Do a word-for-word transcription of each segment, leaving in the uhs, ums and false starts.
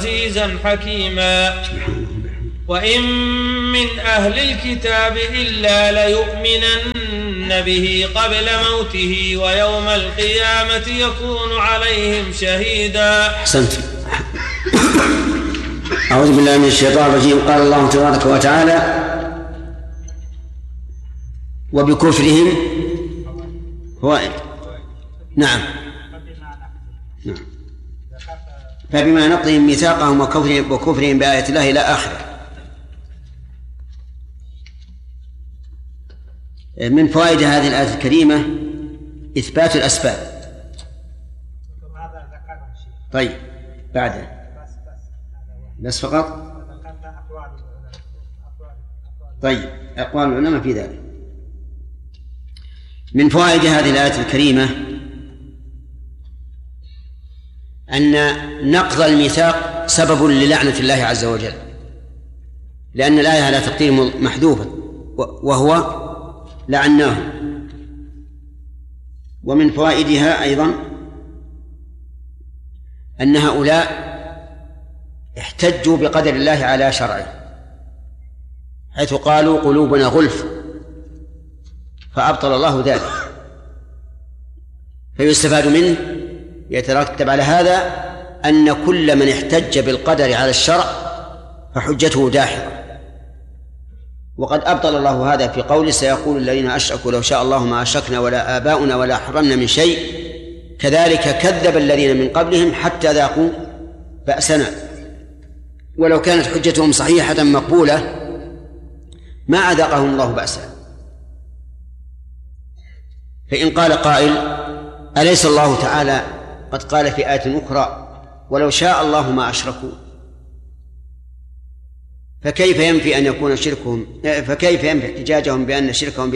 عزيزا حكيما. وإن من أهل الكتاب إلا ليؤمنن به قبل موته ويوم القيامة يكون عليهم شهيدا. أحسنت. أعوذ بالله من الشيطان الرجيم. قال الله تبارك وتعالى: وبكفرهم هو نعم نعم فبما نقضهم ميثاقهم وكفرهم, وكفرهم بآية الله إلى آخره. من فوائد هذه الآية الكريمة إثبات الأسباب. طيب بعده بس فقط. طيب أقوال العلماء في ذلك. من فوائد هذه الآية الكريمة أن نقض الميثاق سبب للعنة الله عز وجل، لأن الآية على تقدير محذوفة وهو لعناه. ومن فوائدها أيضا أن هؤلاء احتجوا بقدر الله على شرعه، حيث قالوا قلوبنا غلف، فأبطل الله ذلك. فيستفاد منه يترتب على هذا أن كل من احتج بالقدر على الشرع فحجته داحضة. وقد أبطل الله هذا في قوله: سيقول الذين أشركوا لو شاء الله ما أشركنا ولا آباؤنا ولا حرمنا من شيء كذلك كذب الذين من قبلهم حتى ذاقوا بأسنا. ولو كانت حجتهم صحيحة مقبولة ما أذاقهم الله بأسا. فإن قال قائل: أليس الله تعالى قد قال في آية أخرى: ولو شاء الله ما أشركوا؟ فكيف ينفي أن يكون شركهم فكيف ينفي احتجاجهم بأن شركهم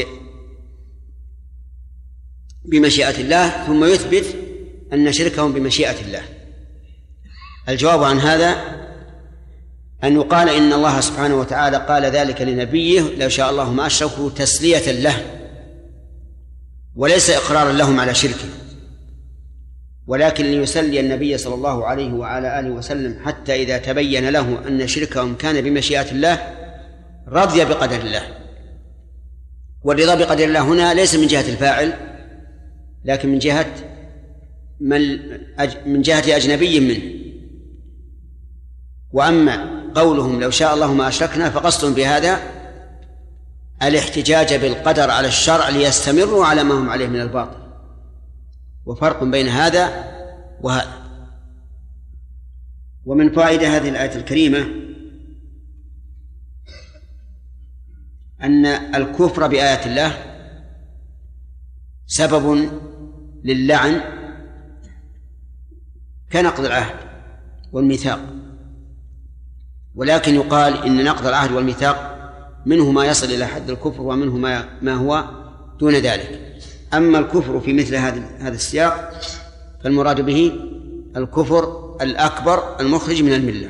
بمشيئة الله ثم يثبت أن شركهم بمشيئة الله؟ الجواب عن هذا أن يقال إن الله سبحانه وتعالى قال ذلك لنبيه: لو شاء الله ما أشركوا، تسلية له وليس إقرارا لهم على شركه، ولكن ليسلي النبي صلى الله عليه وعلى آله وسلم حتى إذا تبين له أن شركهم كان بمشيئة الله رضي بقدر الله. والرضا بقدر الله هنا ليس من جهة الفاعل، لكن من جهة من جهة أجنبي منه. وأما قولهم لو شاء الله ما أشركنا فقصد بهذا الاحتجاج بالقدر على الشرع ليستمروا على ما هم عليه من الباطل، وفرق بين هذا وهذا. ومن فائدة هذه الآية الكريمة أن الكفر بآيات الله سبب للعن كنقض العهد والميثاق، ولكن يقال إن نقض العهد والميثاق منه ما يصل إلى حد الكفر ومنه ما هو دون ذلك. أما الكفر في مثل هذا السياق فالمراد به الكفر الأكبر المخرج من الملة.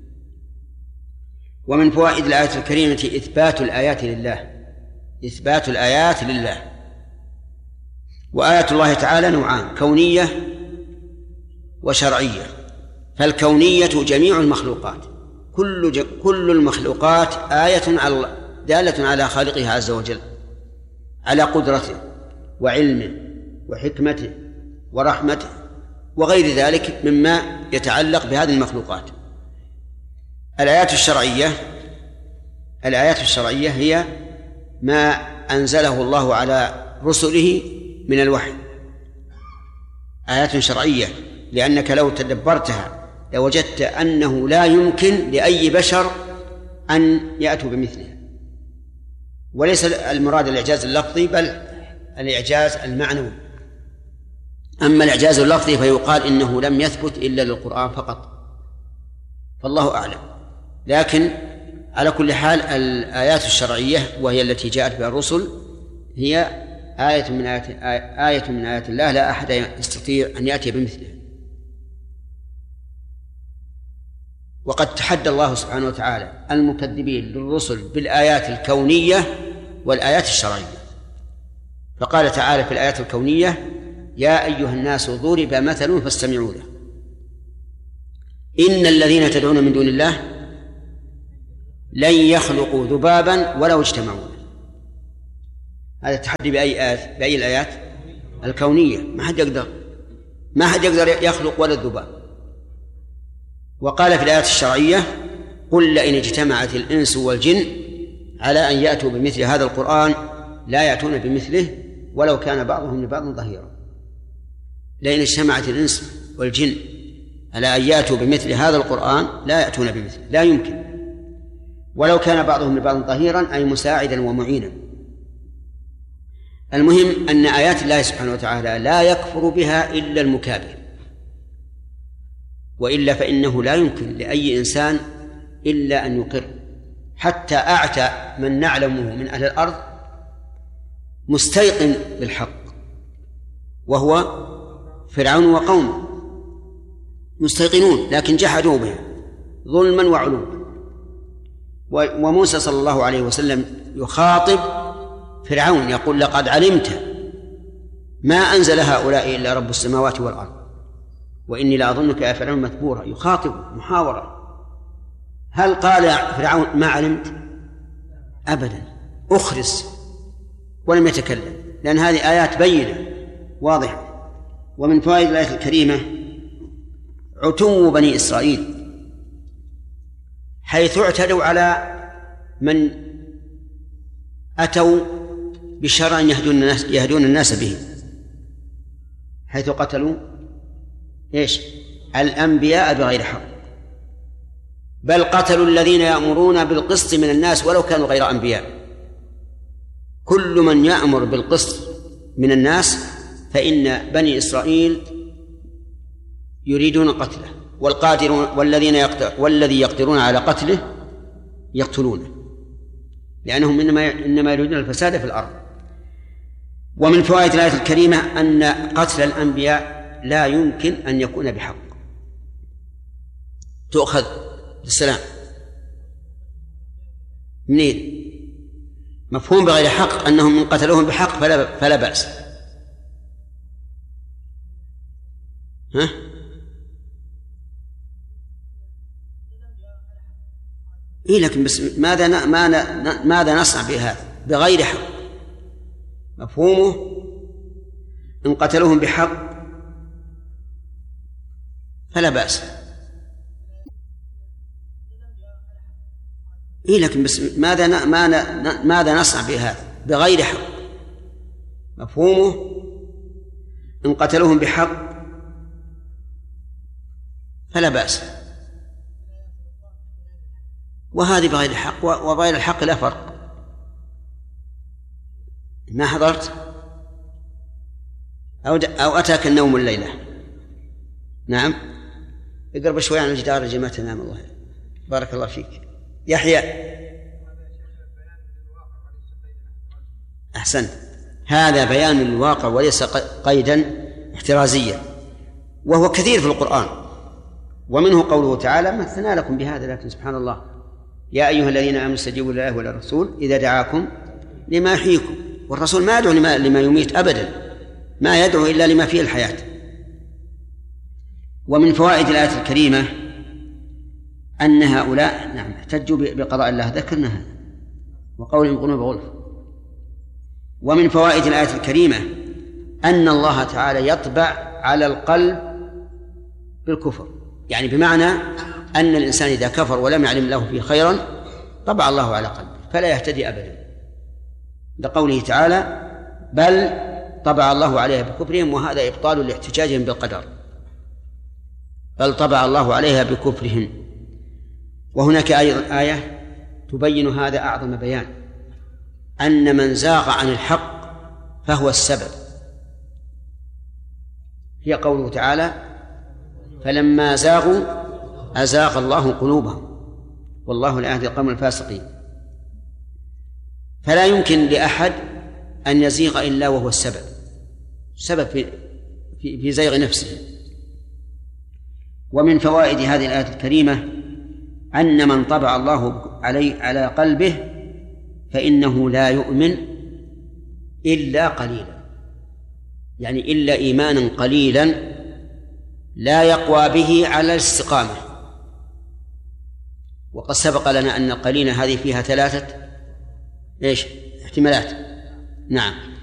ومن فوائد الآية الكريمة إثبات الآيات لله، إثبات الآيات لله. وآيات الله تعالى نوعان: كونية وشرعية. فالكونية جميع المخلوقات، كل كل المخلوقات آية على دالة على خالقها عز وجل، على قدرته وعلمه وحكمته ورحمته وغير ذلك مما يتعلق بهذه المخلوقات. الآيات الشرعية الآيات الشرعية هي ما أنزله الله على رسله من الوحي، آيات شرعية، لأنك لو تدبرتها لوجدت أنه لا يمكن لأي بشر أن يأتوا بمثلها. وليس المراد الإعجاز اللفظي بل الإعجاز المعنوي. أما الإعجاز اللفظي فيقال إنه لم يثبت إلا للقرآن فقط، فالله أعلم. لكن على كل حال الآيات الشرعية وهي التي جاءت بها الرسل هي آية من آيات آية من آيات الله لا أحد يستطيع أن يأتي بمثلها. وقد تحدى الله سبحانه وتعالى المكذبين للرسل بالآيات الكونية والآيات الشرعية، فقال تعالى في الآيات الكونية: يا أيها الناس ضرب مثل فاستمعوا له. إن الذين تدعون من دون الله لن يخلقوا ذبابا ولو اجتمعوا. هذا التحدي بأي آيات؟ بأي الآيات؟ الكونية. ما حد يقدر ما حد يقدر يخلق ولا الذباب. وقال في الآيات الشرعية: قل لئن اجتمعت الإنس والجن على أن يأتوا بمثل هذا القرآن لا يأتون بمثله ولو كان بعضهم لبعض ظهيرا. لئن اجتمعت الإنس والجن على أن يأتوا بمثل هذا القرآن لا يأتون بمثله، لا يمكن، ولو كان بعضهم لبعض ظهيرا أي مساعدا ومعينا. المهم أن آيات الله سبحانه وتعالى لا يكفر بها إلا المكابر، وإلا فإنه لا يمكن لأي إنسان إلا أن يقر. حتى أعتى من نعلمه من أهل الأرض مستيقن بالحق وهو فرعون وقومه، مستيقنون لكن جحدوا به ظلما وعلوا. وموسى صلى الله عليه وسلم يخاطب فرعون يقول: لقد علمت ما أنزل هؤلاء إلا رب السماوات والأرض وإني لأظنك يا فرعون مثبورا. يخاطب محاورة. هل قال فرعون ما علمت؟ أبدا، أخرس ولم يتكلم، لأن هذه آيات بينة واضحة. ومن فوائد الآية الكريمة عتو بني إسرائيل، حيث اعتدوا على من أتوا بشرع يهدون الناس, يهدون الناس به، حيث قتلوا إيش؟ الأنبياء بغير حق، بل قتلوا الذين يأمرون بالقسط من الناس ولو كانوا غير أنبياء. كل من يأمر بالقسط من الناس فإن بني إسرائيل يريدون قتله، والقادرون والذين يقدر والذي يقدرون على قتله يقتلونه، لأنهم إنما إنما يريدون الفساد في الأرض. ومن فوائد الآية الكريمة أن قتل الأنبياء لا يمكن أن يكون بحق. تؤخذ السلام منين؟ مفهوم بغير حق أنهم من قتلوهم بحق فلا, فلا بأس. ها؟ إيه لكن بس ماذا ماذا ماذا نصنع بهذا بغير حق؟ مفهومه إن قتلوهم بحق فلا بأس. إيه لكن بس ماذا ماذا ماذا نصنع بهذا بغير حق؟ مفهومه إن قتلوهم بحق فلا بأس. وهذه بغير الحق وغير الحق لا فرق. ما حضرت أو, أو أتاك النوم الليلة؟ نعم، اقرب شوي عن الجدار يا جماعة تنام. الله بارك الله فيك. يحيى أحسنت. هذا بيان الواقع وليس قيدا احترازيا، وهو كثير في القرآن. ومنه قوله تعالى: مثلنا لكم بهذا، لكن سبحان الله يا أيها الذين آمنوا استجيبوا لله وللرسول إذا دعاكم لما يحييكم. والرسول ما يدعو لما, لما يميت أبدا، ما يدعو إلا لما فيه الحياة. ومن فوائد الآية الكريمة أن هؤلاء نعم احتجوا بقضاء الله، ذكرنا هذا، وقولهم قلوب غلف. ومن فوائد الآية الكريمة أن الله تعالى يطبع على القلب بالكفر، يعني بمعنى أن الإنسان إذا كفر ولم يعلم له فيه خيرا طبع الله على قلبه فلا يهتدي أبدا، لقوله تعالى: بل طبع الله عليها بكفرهم، وهذا إبطال لاحتجاجهم بالقدر، بل طبع الله عليها بكفرهم. وهناك آية تبين هذا أعظم بيان، أن من زاغ عن الحق فهو السبب، هي قوله تعالى: فلما زاغوا أزاغ الله قلوبهم والله لا يهدي القوم الفاسقين. فلا يمكن لأحد أن يزيغ إلا وهو السبب، سبب في, في, في زيغ نفسه. ومن فوائد هذه الآية الكريمة أن من طبع الله عليه على قلبه فإنه لا يؤمن إلا قليلا، يعني إلا إيمانا قليلا لا يقوى به على الاستقامة، وقد سبق لنا أن القرينة هذه فيها ثلاثة إيش احتمالات. نعم.